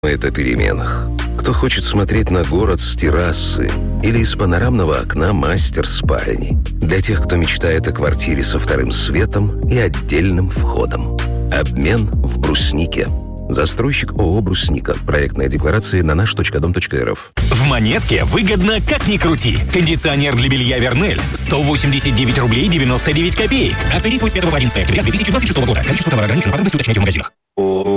думает о переменах. Кто хочет смотреть на город с террасы или из панорамного окна мастер-спальни. Для тех, кто мечтает о квартире со вторым светом и отдельным входом. Обмен в Бруснике. Застройщик ООО «Брусника». Проектная декларация на наш.дом.рф. В Монетке выгодно как ни крути. Кондиционер для белья «Вернель» 189 рублей 99 копеек. Акция действует с 5 по 11 октября 2026 года. Количество товара ограничено. Подробности уточняйте в магазинах.